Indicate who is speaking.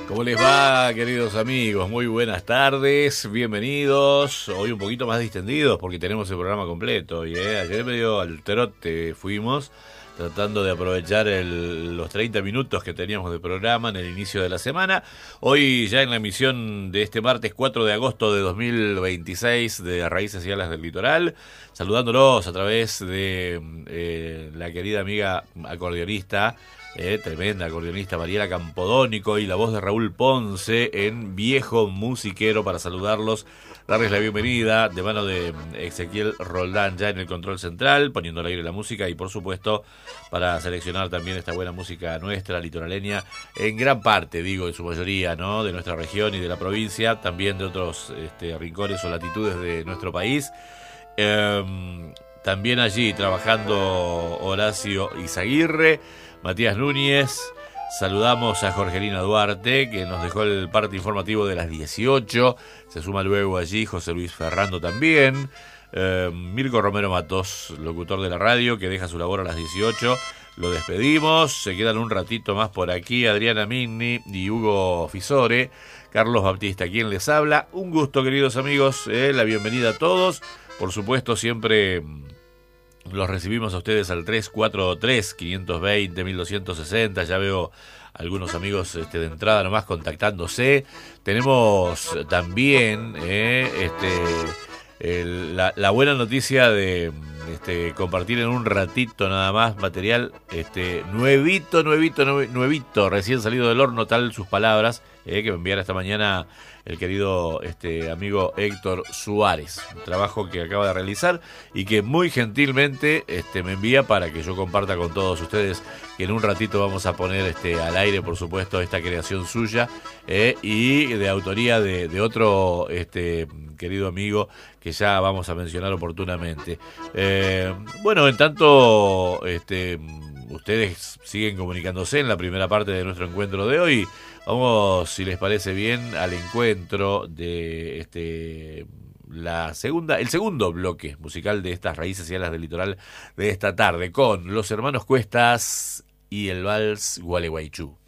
Speaker 1: ¿Cómo les va, queridos amigos? Muy buenas tardes, bienvenidos. Hoy un poquito más distendidos porque tenemos el programa completo. Y ayer medio al trote fuimos, tratando de aprovechar los 30 minutos que teníamos de programa en el inicio de la semana. Hoy ya en la emisión de este martes 4 de agosto de 2026 de Raíces y Alas del Litoral, saludándolos a través de la querida amiga acordeonista, tremenda acordeonista Mariela Campodónico, y la voz de Raúl Ponce en Viejo Musiquero, para saludarlos, darles la bienvenida de mano de Ezequiel Roldán ya en el control central, poniendo al aire la música, y por supuesto para seleccionar también esta buena música nuestra, litoraleña, en gran parte, digo, en su mayoría, ¿no?, de nuestra región y de la provincia, también de otros rincones o latitudes de nuestro país. También allí trabajando Horacio Izaguirre, Matías Núñez. Saludamos a Jorgelina Duarte, que nos dejó el parte informativo de las 18. Se suma luego allí José Luis Ferrando también. Mirko Romero Matos, locutor de la radio, que deja su labor a las 18. Lo despedimos. Se quedan un ratito más por aquí Adriana Migni y Hugo Fisore. Carlos Baptista, quien les habla. Un gusto, queridos amigos. La bienvenida a todos. Por supuesto, siempre los recibimos a ustedes al 343-520-1260. Ya veo algunos amigos de entrada nomás contactándose. Tenemos también la buena noticia de compartir en un ratito nada más material nuevito, recién salido del horno, tal sus palabras, que me enviara esta mañana el querido amigo Héctor Suárez. Un trabajo que acaba de realizar y que muy gentilmente me envía para que yo comparta con todos ustedes, que en un ratito vamos a poner al aire, por supuesto, esta creación suya y de autoría de otro querido amigo que ya vamos a mencionar oportunamente. Bueno, en tanto ustedes siguen comunicándose en la primera parte de nuestro encuentro de hoy. Vamos, si les parece bien, al encuentro de el segundo bloque musical de estas Raíces y Alas del Litoral de esta tarde, con los hermanos Cuestas y el vals Gualeguaychú.